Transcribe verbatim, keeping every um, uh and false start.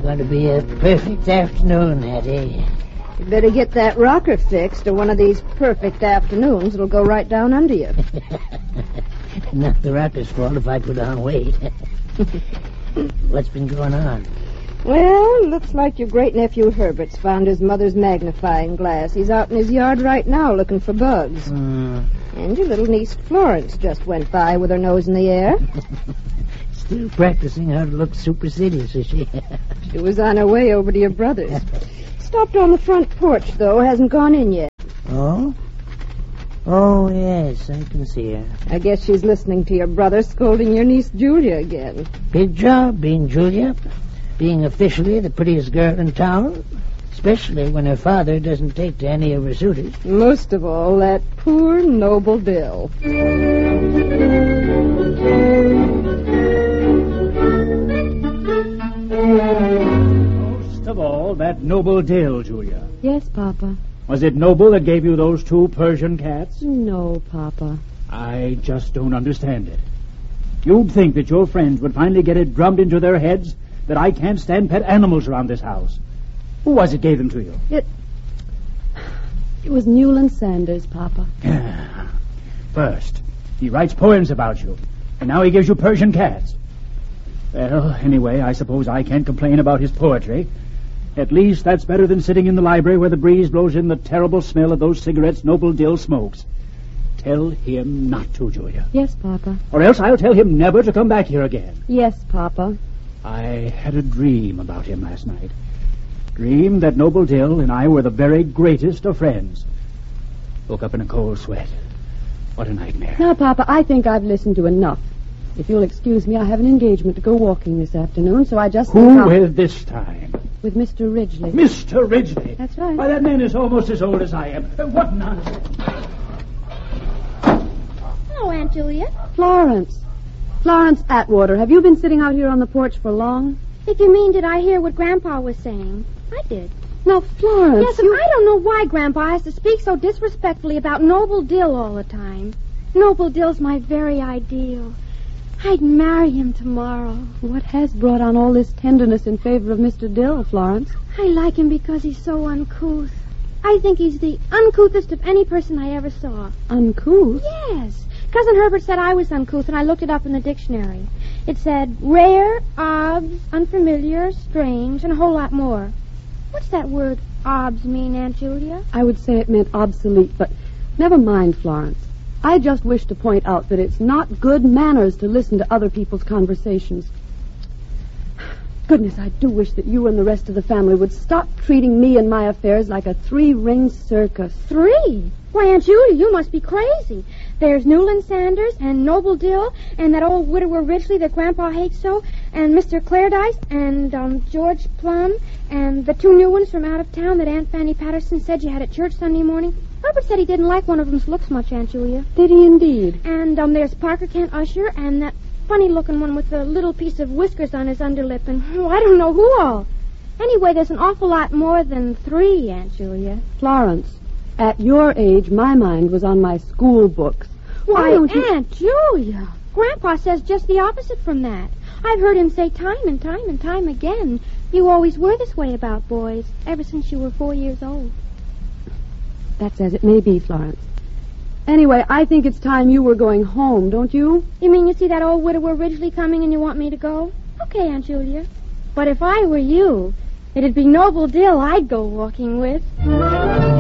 going to be a perfect afternoon, Hattie. You better get that rocker fixed, or one of these perfect afternoons will go right down under you. Not the rocker's fault if I put on weight. What's been going on? Well, looks like your great-nephew Herbert's found his mother's magnifying glass. He's out in his yard right now looking for bugs. Mm. And your little niece Florence just went by with her nose in the air. Still practicing how to look supercilious, is she? She was on her way over to your brother's. Stopped on the front porch, though. Hasn't gone in yet. Oh? Oh, yes, I can see her. I guess she's listening to your brother scolding your niece Julia again. Big job being Julia. Being officially the prettiest girl in town. Especially when her father doesn't take to any of her suitors. Most of all, that poor Noble Dill. Most of all, that Noble Dill, Julia. Yes, Papa. Was it Noble that gave you those two Persian cats? No, Papa. I just don't understand it. You'd think that your friends would finally get it drummed into their heads that I can't stand pet animals around this house. Who was it gave them to you? It... It was Newland Sanders, Papa. First, he writes poems about you, and now he gives you Persian cats. Well, anyway, I suppose I can't complain about his poetry. At least that's better than sitting in the library where the breeze blows in the terrible smell of those cigarettes Noble Dill smokes. Tell him not to, Julia. Yes, Papa. Or else I'll tell him never to come back here again. Yes, Papa. I had a dream about him last night. Dreamed that Noble Dill and I were the very greatest of friends. Woke up in a cold sweat. What a nightmare. Now, Papa, I think I've listened to enough. If you'll excuse me, I have an engagement to go walking this afternoon, so I just... Who with this time? With Mister Ridgely. Mister Ridgely? That's right. Why, that man is almost as old as I am. What nonsense. Hello, Aunt Julia. Florence. Florence Atwater, have you been sitting out here on the porch for long? If you mean, did I hear what Grandpa was saying? I did. Now, Florence... Yes, you... I don't know why Grandpa has to speak so disrespectfully about Noble Dill all the time. Noble Dill's my very ideal. I'd marry him tomorrow. What has brought on all this tenderness in favor of Mister Dill, Florence? I like him because he's so uncouth. I think he's the uncouthest of any person I ever saw. Uncouth? Yes. Cousin Herbert said I was uncouth, and I looked it up in the dictionary. It said rare, obs, unfamiliar, strange, and a whole lot more. What's that word obs mean, Aunt Julia? I would say it meant obsolete, but never mind, Florence. I just wish to point out that it's not good manners to listen to other people's conversations. Goodness, I do wish that you and the rest of the family would stop treating me and my affairs like a three-ring circus. Three? Why, Aunt Julia, you must be crazy. There's Newland Sanders and Noble Dill and that old widower Ridgely that Grandpa hates so, and Mister Clairdyce and um, George Plum and the two new ones from out of town that Aunt Fanny Patterson said you had at church Sunday morning. Herbert said he didn't like one of them's looks much, Aunt Julia. Did he indeed? And um, there's Parker Kent Usher and that funny-looking one with a little piece of whiskers on his underlip and, oh, I don't know who all. Anyway, there's an awful lot more than three, Aunt Julia. Florence, at your age, my mind was on my school books. Why, don't you... Aunt Julia, Grandpa says just the opposite from that. I've heard him say time and time and time again, you always were this way about boys, ever since you were four years old. That's as it may be, Florence. Anyway, I think it's time you were going home, don't you? You mean you see that old widower Ridgely coming and you want me to go? Okay, Aunt Julia. But if I were you, it'd be Noble Dill I'd go walking with.